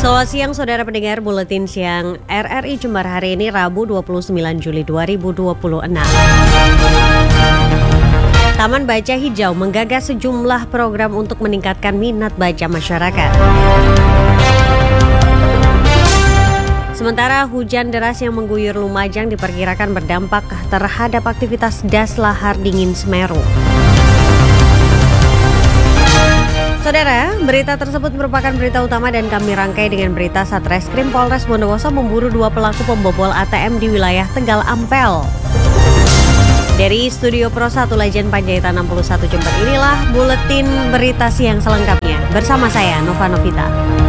Selamat siang saudara pendengar Buletin Siang RRI Jember hari ini Rabu 29 Juli 2026. Taman Baca Hijau menggagas sejumlah program untuk meningkatkan minat baca masyarakat. Sementara hujan deras yang mengguyur Lumajang diperkirakan berdampak terhadap aktivitas das lahar dingin Semeru. Saudara, berita tersebut merupakan berita utama dan kami rangkai dengan berita Satreskrim Polres Bondowoso memburu 2 pelaku pembobol ATM di wilayah Tegal Ampel. Dari Studio Pro 1 Legend Panjaitan 61 Jember inilah buletin berita siang selengkapnya. Bersama saya Nova Novita.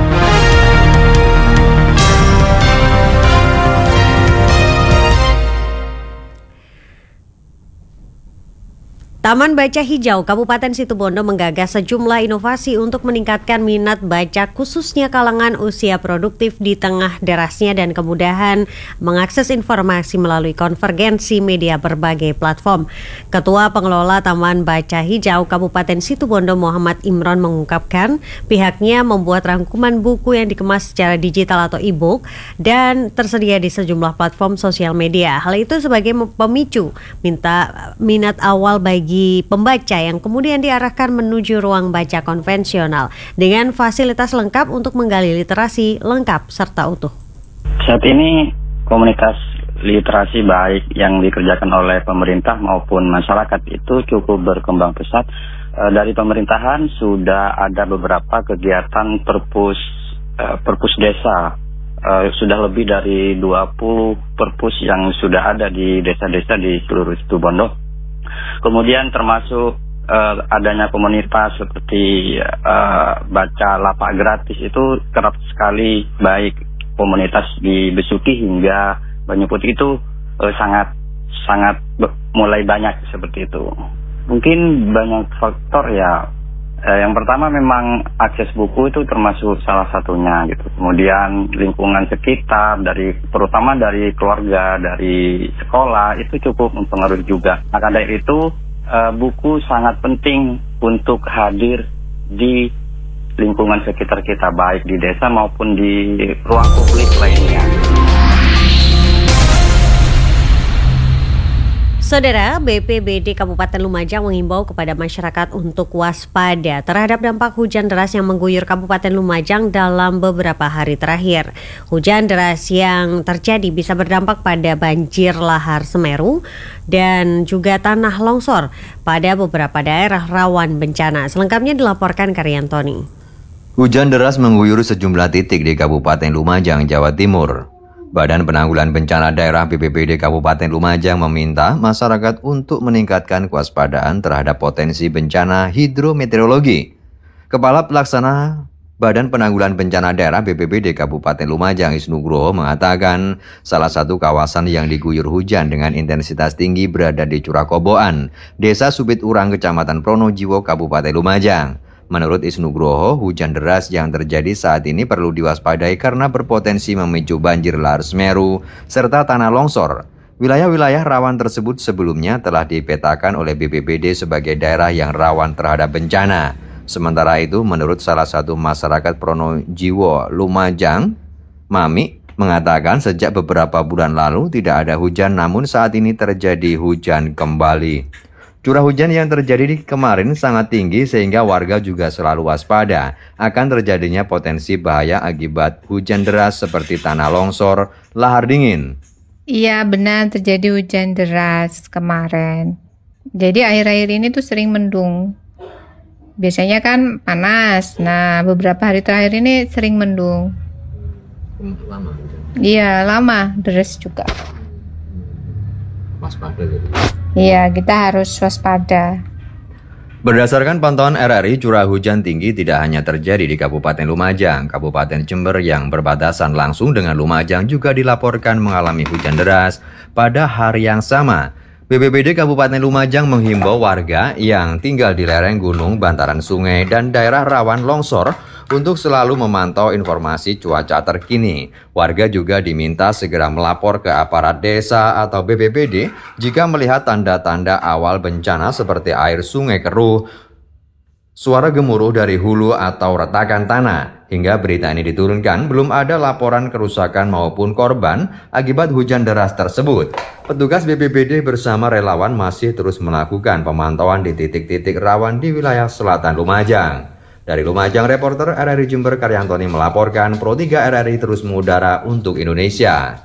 Taman Baca Hijau Kabupaten Situbondo menggagas sejumlah inovasi untuk meningkatkan minat baca khususnya kalangan usia produktif di tengah derasnya dan kemudahan mengakses informasi melalui konvergensi media berbagai platform. Ketua Pengelola Taman Baca Hijau Kabupaten Situbondo Muhammad Imron mengungkapkan pihaknya membuat rangkuman buku yang dikemas secara digital atau e-book dan tersedia di sejumlah platform sosial media. Hal itu sebagai pemicu minat awal bagi pembaca yang kemudian diarahkan menuju ruang baca konvensional dengan fasilitas lengkap untuk menggali literasi lengkap serta utuh. Saat ini komunitas literasi baik yang dikerjakan oleh pemerintah maupun masyarakat itu cukup berkembang pesat. Dari pemerintahan sudah ada beberapa kegiatan perpus desa. Sudah lebih dari 20 perpus yang sudah ada di desa-desa di seluruh Situbondo. Kemudian termasuk adanya komunitas seperti baca lapak gratis itu kerap sekali, baik komunitas di Besuki hingga Banyu Putih itu sangat mulai banyak seperti itu. Mungkin banyak faktor ya. Yang pertama memang akses buku itu termasuk salah satunya gitu. Kemudian lingkungan sekitar terutama dari keluarga, dari sekolah itu cukup mempengaruhi juga. Maka dari itu buku sangat penting untuk hadir di lingkungan sekitar kita baik di desa maupun di ruang publik lainnya. Saudara, BPBD Kabupaten Lumajang mengimbau kepada masyarakat untuk waspada terhadap dampak hujan deras yang mengguyur Kabupaten Lumajang dalam beberapa hari terakhir. Hujan deras yang terjadi bisa berdampak pada banjir lahar Semeru dan juga tanah longsor pada beberapa daerah rawan bencana. Selengkapnya dilaporkan Karyantoni. Hujan deras mengguyur sejumlah titik di Kabupaten Lumajang, Jawa Timur. Badan Penanggulangan Bencana Daerah BPBD Kabupaten Lumajang meminta masyarakat untuk meningkatkan kewaspadaan terhadap potensi bencana hidrometeorologi. Kepala Pelaksana Badan Penanggulangan Bencana Daerah BPBD Kabupaten Lumajang Isnugroho mengatakan salah satu kawasan yang diguyur hujan dengan intensitas tinggi berada di Curakoboan, Desa Subit Urang, Kecamatan Pronojiwo, Kabupaten Lumajang. Menurut Isnugroho, hujan deras yang terjadi saat ini perlu diwaspadai karena berpotensi memicu banjir lahar Semeru serta tanah longsor. Wilayah-wilayah rawan tersebut sebelumnya telah dipetakan oleh BPBD sebagai daerah yang rawan terhadap bencana. Sementara itu, menurut salah satu masyarakat Pronojiwo, Lumajang, Mami, mengatakan sejak beberapa bulan lalu tidak ada hujan, namun saat ini terjadi hujan kembali. Curah hujan yang terjadi kemarin sangat tinggi sehingga warga juga selalu waspada akan terjadinya potensi bahaya akibat hujan deras seperti tanah longsor, lahar dingin. Iya benar terjadi hujan deras kemarin. Jadi akhir-akhir ini tuh sering mendung. Biasanya kan panas. Nah beberapa hari terakhir ini sering mendung. Lama? Iya lama, deras juga. Waspada jadi. Iya, kita harus waspada. Berdasarkan pantauan RRI, curah hujan tinggi tidak hanya terjadi di Kabupaten Lumajang. Kabupaten Jember yang berbatasan langsung dengan Lumajang juga dilaporkan mengalami hujan deras pada hari yang sama. BPBD Kabupaten Lumajang menghimbau warga yang tinggal di lereng gunung, bantaran sungai, dan daerah rawan longsor untuk selalu memantau informasi cuaca terkini. Warga juga diminta segera melapor ke aparat desa atau BPBD jika melihat tanda-tanda awal bencana seperti air sungai keruh, suara gemuruh dari hulu atau retakan tanah. Hingga berita ini diturunkan, belum ada laporan kerusakan maupun korban akibat hujan deras tersebut. Petugas BPBD bersama relawan masih terus melakukan pemantauan di titik-titik rawan di wilayah selatan Lumajang. Dari Lumajang, reporter RRI Jember Karyantoni melaporkan Pro 3 RRI terus mengudara untuk Indonesia.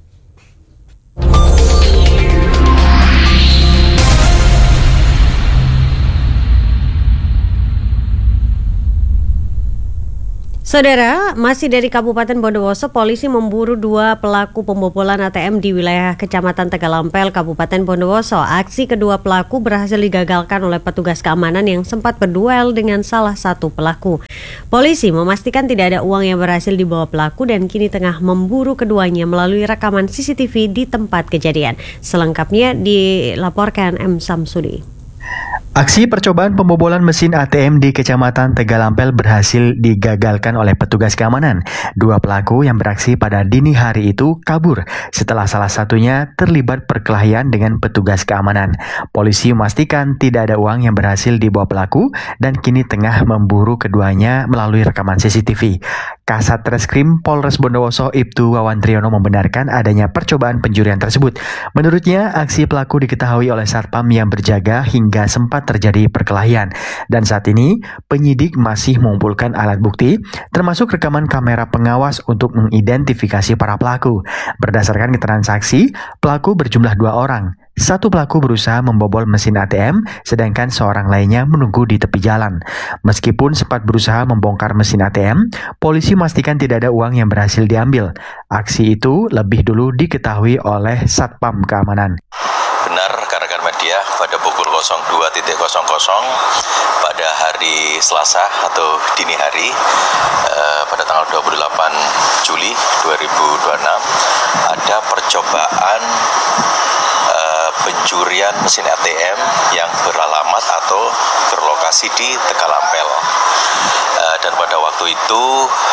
Saudara, masih dari Kabupaten Bondowoso, polisi memburu 2 pelaku pembobolan ATM di wilayah Kecamatan Tegalampel, Kabupaten Bondowoso. Aksi kedua pelaku berhasil digagalkan oleh petugas keamanan yang sempat berduel dengan salah satu pelaku. Polisi memastikan tidak ada uang yang berhasil dibawa pelaku dan kini tengah memburu keduanya melalui rekaman CCTV di tempat kejadian. Selengkapnya dilaporkan M. Samsudi. Aksi percobaan pembobolan mesin ATM di Kecamatan Tegalampel berhasil digagalkan oleh petugas keamanan. 2 pelaku yang beraksi pada dini hari itu kabur setelah salah satunya terlibat perkelahian dengan petugas keamanan. Polisi memastikan tidak ada uang yang berhasil dibawa pelaku dan kini tengah memburu keduanya melalui rekaman CCTV. Kasat Reskrim Polres Bondowoso Ibtu Wawan Triyono membenarkan adanya percobaan pencurian tersebut. Menurutnya, aksi pelaku diketahui oleh satpam yang berjaga hingga sempat terjadi perkelahian. Dan saat ini, penyidik masih mengumpulkan alat bukti, termasuk rekaman kamera pengawas untuk mengidentifikasi para pelaku. Berdasarkan keterangan saksi, pelaku berjumlah 2 orang. 1 pelaku berusaha membobol mesin ATM, sedangkan seorang lainnya menunggu di tepi jalan. Meskipun sempat berusaha membongkar mesin ATM, polisi memastikan tidak ada uang yang berhasil diambil. Aksi itu lebih dulu diketahui oleh Satpam Keamanan. Benar, rekan-rekan media, pada pukul 02.00 pada hari Selasa atau dini hari pada tanggal 28 Juli 2026 ada percobaan pencurian mesin ATM yang beralamat atau berlokasi di Tegalampel. Dan pada waktu itu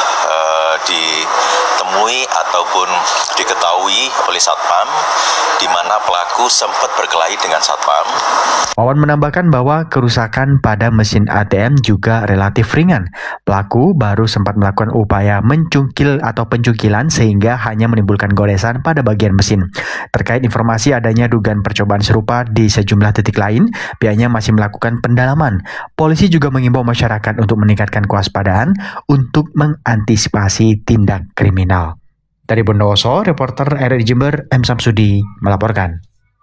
ditemui ataupun diketahui oleh Satpam di mana pelaku sempat berkelahi dengan Satpam. Wawan menambahkan bahwa kerusakan pada mesin ATM juga relatif ringan. Pelaku baru sempat melakukan upaya mencungkil atau pencukilan sehingga hanya menimbulkan goresan pada bagian mesin. Terkait informasi adanya dugaan percobaan serupa di sejumlah titik lain, pihaknya masih melakukan pendalaman. Polisi juga mengimbau masyarakat untuk meningkatkan kewaspadaan untuk mengantisipasi tindak kriminal. Dari Bondowoso, reporter RRI Jember M. Samsudi melaporkan.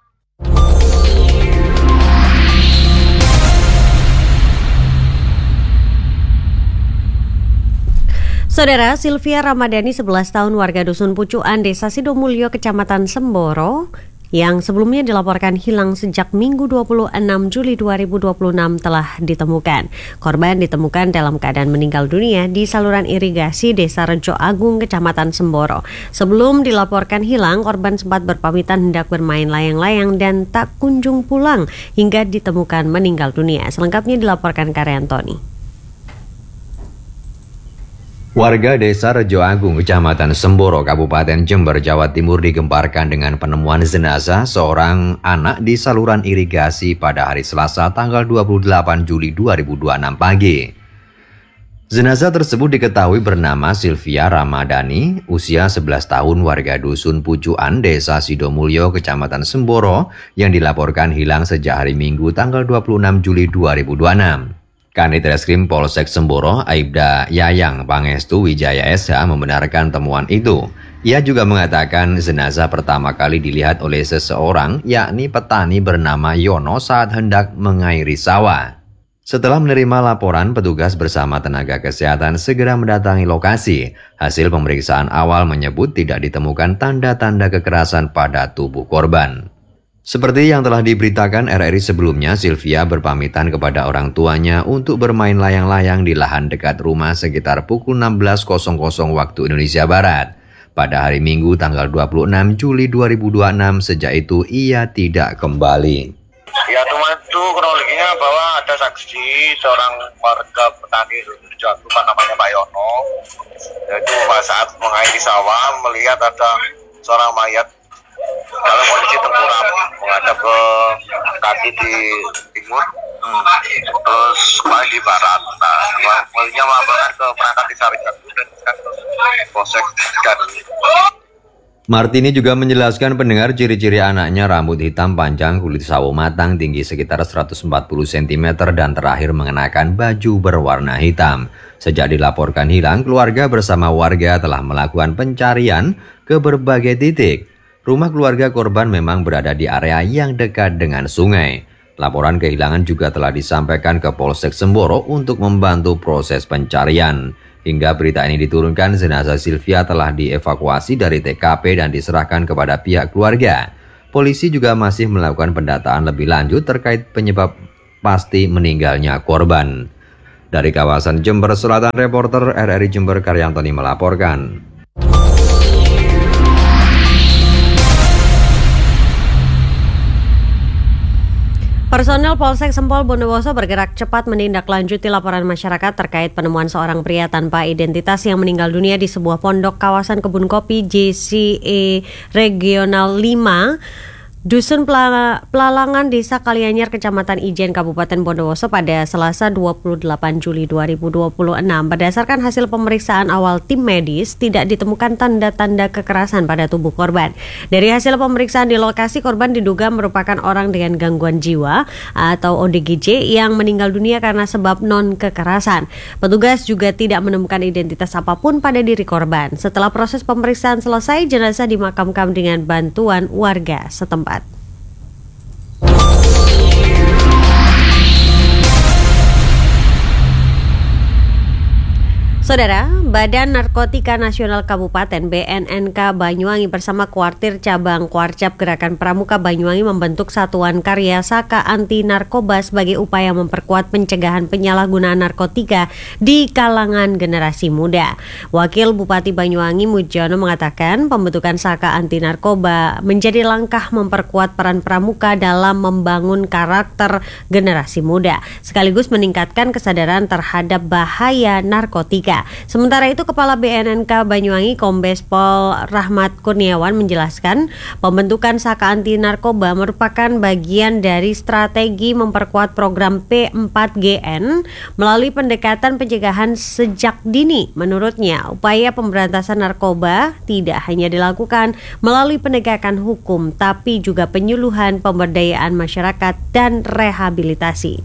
Saudara, Sylvia Ramadhani 11 tahun warga Dusun Pucuan, Desa Sidomulyo, Kecamatan Semboro, yang sebelumnya dilaporkan hilang sejak Minggu 26 Juli 2026 telah ditemukan. Korban ditemukan dalam keadaan meninggal dunia di saluran irigasi Desa Rejo Agung, Kecamatan Semboro. Sebelum dilaporkan hilang, korban sempat berpamitan hendak bermain layang-layang dan tak kunjung pulang hingga ditemukan meninggal dunia. Selengkapnya dilaporkan Karyantoni. Warga Desa Rejo Agung, Kecamatan Semboro, Kabupaten Jember, Jawa Timur digemparkan dengan penemuan jenazah seorang anak di saluran irigasi pada hari Selasa tanggal 28 Juli 2026 pagi. Jenazah tersebut diketahui bernama Sylvia Ramadhani, usia 11 tahun, warga Dusun Pucuan, Desa Sidomulyo, Kecamatan Semboro, yang dilaporkan hilang sejak hari Minggu tanggal 26 Juli 2026. Kanit Reskrim Polsek Semboro, Aibda Yayang Pangestu Wijaya SH membenarkan temuan itu. Ia juga mengatakan jenazah pertama kali dilihat oleh seseorang, yakni petani bernama Yono saat hendak mengairi sawah. Setelah menerima laporan, petugas bersama tenaga kesehatan segera mendatangi lokasi. Hasil pemeriksaan awal menyebut tidak ditemukan tanda-tanda kekerasan pada tubuh korban. Seperti yang telah diberitakan RRI sebelumnya, Sylvia berpamitan kepada orang tuanya untuk bermain layang-layang di lahan dekat rumah sekitar pukul 16.00 waktu Indonesia Barat. Pada hari Minggu tanggal 26 Juli 2026, sejak itu ia tidak kembali. Ya, teman itu kronologinya bahwa ada saksi seorang warga petani lupa namanya Pak Yono. Yaitu saat mengairi sawah melihat ada seorang mayat dalam kondisi tengkurap menghadap ke kaki di timur, terus kembali di barat. Nah, mobilnya melaporkan ke perangkat desa Rijatu dan ke Polsek dan Martini juga menjelaskan pendengar ciri-ciri anaknya rambut hitam panjang, kulit sawo matang, tinggi sekitar 140 cm dan terakhir mengenakan baju berwarna hitam. Sejak dilaporkan hilang, keluarga bersama warga telah melakukan pencarian ke berbagai titik. Rumah keluarga korban memang berada di area yang dekat dengan sungai. Laporan kehilangan juga telah disampaikan ke Polsek Semboro untuk membantu proses pencarian. Hingga berita ini diturunkan, jenazah Sylvia telah dievakuasi dari TKP dan diserahkan kepada pihak keluarga. Polisi juga masih melakukan pendataan lebih lanjut terkait penyebab pasti meninggalnya korban. Dari kawasan Jember Selatan, reporter RRI Jember Karyantoni melaporkan. Personel Polsek Sempol Bondowoso bergerak cepat menindaklanjuti laporan masyarakat terkait penemuan seorang pria tanpa identitas yang meninggal dunia di sebuah pondok kawasan kebun kopi JCE Regional 5, Dusun Pelalangan, Desa Kalianyar, Kecamatan Ijen, Kabupaten Bondowoso pada Selasa 28 Juli 2026. Berdasarkan hasil pemeriksaan awal tim medis, tidak ditemukan tanda-tanda kekerasan pada tubuh korban. Dari hasil pemeriksaan di lokasi, korban diduga merupakan orang dengan gangguan jiwa atau ODGJ yang meninggal dunia karena sebab non-kekerasan. Petugas juga tidak menemukan identitas apapun pada diri korban. Setelah proses pemeriksaan selesai, jenazah dimakamkan dengan bantuan warga setempat. Saudara, Badan Narkotika Nasional Kabupaten BNNK Banyuwangi bersama Kuartir Cabang Kuarcap Gerakan Pramuka Banyuwangi membentuk Satuan Karya Saka Anti Narkoba sebagai upaya memperkuat pencegahan penyalahgunaan narkotika di kalangan generasi muda. Wakil Bupati Banyuwangi Mujiono mengatakan pembentukan Saka Anti Narkoba menjadi langkah memperkuat peran pramuka dalam membangun karakter generasi muda, sekaligus meningkatkan kesadaran terhadap bahaya narkotika. Sementara itu, Kepala BNNK Banyuwangi Kombes Pol Rahmat Kurniawan menjelaskan pembentukan Saka Anti Narkoba merupakan bagian dari strategi memperkuat program P4GN melalui pendekatan pencegahan sejak dini. Menurutnya, upaya pemberantasan narkoba tidak hanya dilakukan melalui penegakan hukum, tapi juga penyuluhan, pemberdayaan masyarakat, dan rehabilitasi.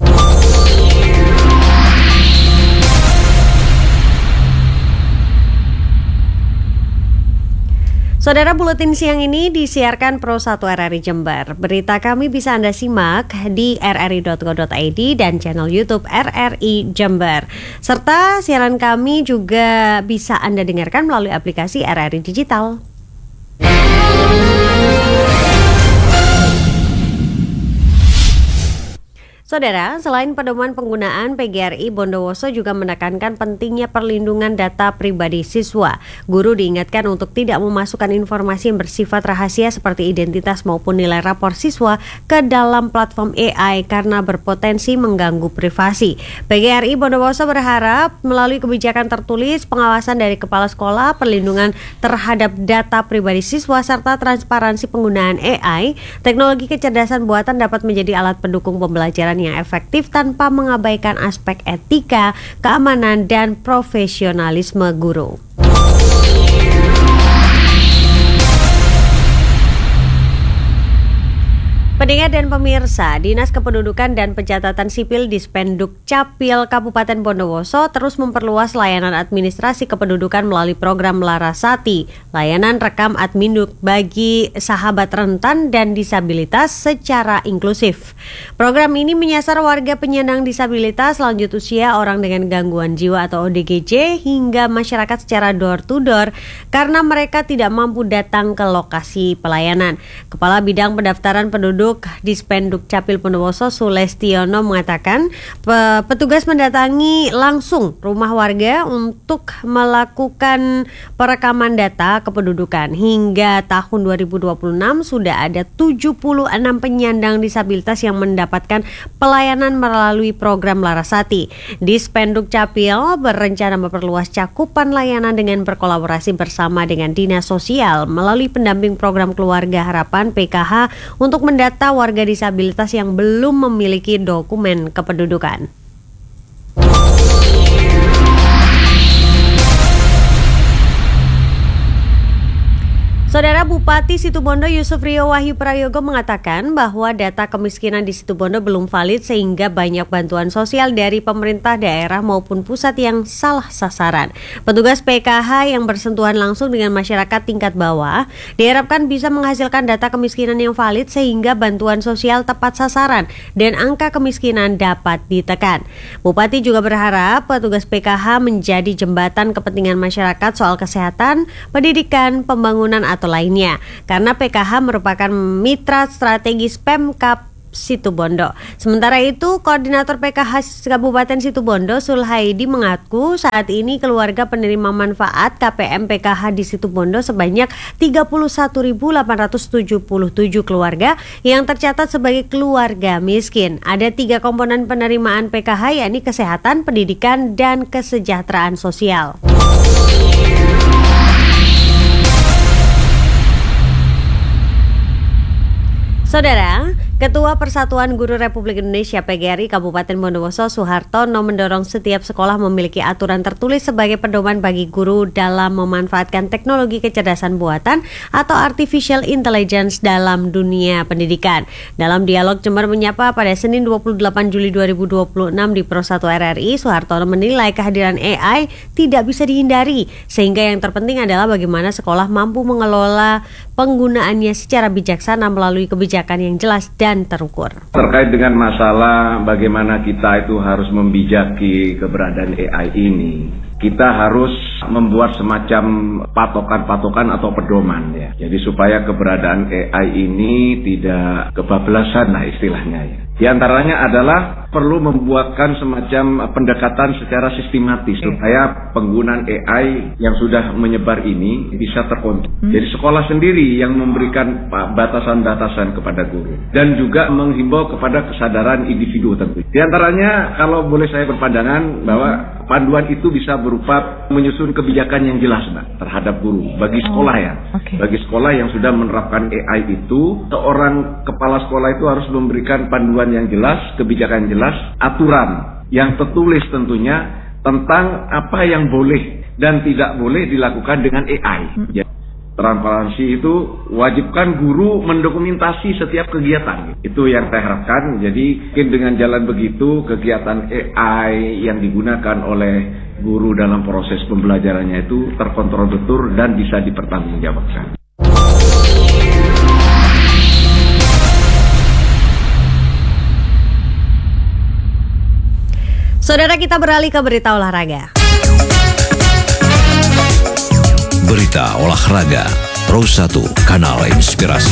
Saudara, buletin siang ini disiarkan Pro 1 RRI Jember. Berita kami bisa Anda simak di rri.co.id dan channel YouTube RRI Jember. Serta siaran kami juga bisa Anda dengarkan melalui aplikasi RRI Digital. Saudara, selain pedoman penggunaan, PGRI Bondowoso juga menekankan pentingnya perlindungan data pribadi siswa. Guru diingatkan untuk tidak memasukkan informasi yang bersifat rahasia seperti identitas maupun nilai rapor siswa ke dalam platform AI karena berpotensi mengganggu privasi. PGRI Bondowoso berharap melalui kebijakan tertulis, pengawasan dari kepala sekolah, perlindungan terhadap data pribadi siswa, serta transparansi penggunaan AI, teknologi kecerdasan buatan dapat menjadi alat pendukung pembelajaran yang efektif tanpa mengabaikan aspek etika, keamanan, dan profesionalisme guru. Pendengar dan pemirsa, Dinas Kependudukan dan Pencatatan Sipil Dispenduk Capil Kabupaten Bondowoso terus memperluas layanan administrasi kependudukan melalui program Larasati, layanan rekam adminduk bagi sahabat rentan dan disabilitas secara inklusif. Program ini menyasar warga penyandang disabilitas, lanjut usia, orang dengan gangguan jiwa atau ODGJ, hingga masyarakat secara door to door karena mereka tidak mampu datang ke lokasi pelayanan. Kepala Bidang Pendaftaran Penduduk Kasubduk Dispenduk Capil Bondowoso Sulestiono mengatakan petugas mendatangi langsung rumah warga untuk melakukan perekaman data kependudukan. Hingga tahun 2026 sudah ada 76 penyandang disabilitas yang mendapatkan pelayanan melalui program Larasati. Dispenduk Capil berencana memperluas cakupan layanan dengan berkolaborasi bersama dengan Dinas Sosial melalui pendamping program Keluarga Harapan PKH untuk mendata warga disabilitas yang belum memiliki dokumen kependudukan. Saudara Bupati Situbondo Yusuf Rio Wahyu Prayogo mengatakan bahwa data kemiskinan di Situbondo belum valid sehingga banyak bantuan sosial dari pemerintah daerah maupun pusat yang salah sasaran. Petugas PKH yang bersentuhan langsung dengan masyarakat tingkat bawah diharapkan bisa menghasilkan data kemiskinan yang valid sehingga bantuan sosial tepat sasaran dan angka kemiskinan dapat ditekan. Bupati juga berharap petugas PKH menjadi jembatan kepentingan masyarakat soal kesehatan, pendidikan, pembangunan atau lainnya, karena PKH merupakan mitra strategis Pemkab Situbondo. Sementara itu, Koordinator PKH Kabupaten Situbondo Sulhaidi mengaku saat ini keluarga penerima manfaat KPM PKH di Situbondo sebanyak 31.877 keluarga yang tercatat sebagai keluarga miskin. Ada 3 komponen penerimaan PKH, yakni kesehatan, pendidikan, dan kesejahteraan sosial. Saudara, Ketua Persatuan Guru Republik Indonesia PGRI Kabupaten Bondowoso Suhartono mendorong setiap sekolah memiliki aturan tertulis sebagai pedoman bagi guru dalam memanfaatkan teknologi kecerdasan buatan atau artificial intelligence dalam dunia pendidikan. Dalam dialog Jember Menyapa pada Senin 28 Juli 2026 di Pro 1 RRI, Suhartono menilai kehadiran AI tidak bisa dihindari, sehingga yang terpenting adalah bagaimana sekolah mampu mengelola penggunaannya secara bijaksana melalui kebijakan yang jelas dan terukur. Terkait dengan masalah bagaimana kita itu harus membijaki keberadaan AI ini, kita harus membuat semacam patokan-patokan atau pedoman ya. Jadi supaya keberadaan AI ini tidak kebablasan lah istilahnya ya. Di antaranya adalah perlu membuatkan semacam pendekatan secara sistematis supaya penggunaan AI yang sudah menyebar ini bisa terkontrol. Jadi sekolah sendiri yang memberikan batasan-batasan kepada guru dan juga menghimbau kepada kesadaran individu tentu. Di antaranya kalau boleh saya berpandangan bahwa panduan itu bisa berupa menyusun kebijakan yang jelas terhadap guru bagi sekolah ya. Bagi sekolah yang sudah menerapkan AI itu, seorang kepala sekolah itu harus memberikan panduan yang jelas, kebijakan jelas, aturan yang tertulis tentunya tentang apa yang boleh dan tidak boleh dilakukan dengan AI. Ya. Transparansi itu wajibkan guru mendokumentasi setiap kegiatan. Itu yang saya harapkan. Jadi mungkin dengan jalan begitu kegiatan AI yang digunakan oleh guru dalam proses pembelajarannya itu terkontrol betul dan bisa dipertanggungjawabkan. Saudara, kita beralih ke berita olahraga. Berita olahraga Pro 1 Kanal Inspirasi.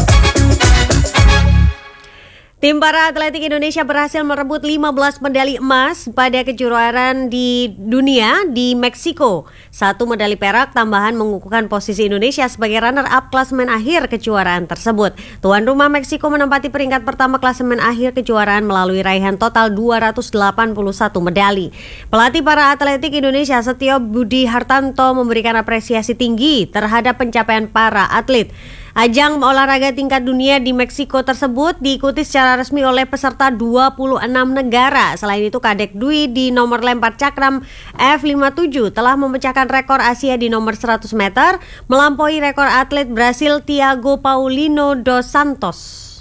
Tim para atletik Indonesia berhasil merebut 15 medali emas pada kejuaraan di dunia di Meksiko. 1 medali perak tambahan mengukuhkan posisi Indonesia sebagai runner-up klasemen akhir kejuaraan tersebut. Tuan rumah Meksiko menempati peringkat pertama klasemen akhir kejuaraan melalui raihan total 281 medali. Pelatih para atletik Indonesia Setio Budi Hartanto memberikan apresiasi tinggi terhadap pencapaian para atlet. Ajang olahraga tingkat dunia di Meksiko tersebut diikuti secara resmi oleh peserta 26 negara. Selain itu, Kadek Dwi di nomor lempar cakram F57 telah memecahkan rekor Asia di nomor 100 meter, melampaui rekor atlet Brasil Thiago Paulino dos Santos.